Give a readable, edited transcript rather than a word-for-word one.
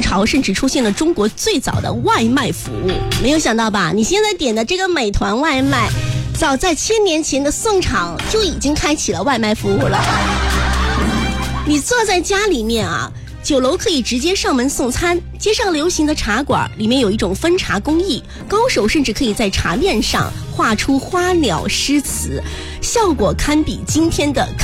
宋朝甚至出现了中国最早的外卖服务。没有想到吧，你现在点的这个美团外卖，早在1000年前的宋朝就已经开启了外卖服务了。你坐在家里面啊，酒楼可以直接上门送餐，街上流行的茶馆里面有一种分茶工艺，高手甚至可以在茶面上画出花鸟诗词，效果堪比今天的